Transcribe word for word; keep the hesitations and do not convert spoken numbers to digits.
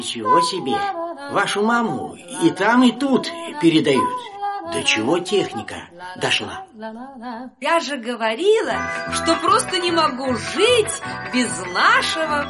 Ничего себе! Вашу маму и там, и тут передают. До чего техника дошла? Я же говорила, что просто не могу жить без нашего